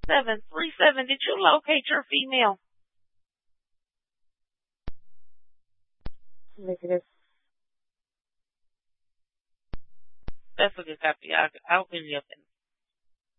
737. Did you locate your female? Negative. That's a good copy. I'll give you up.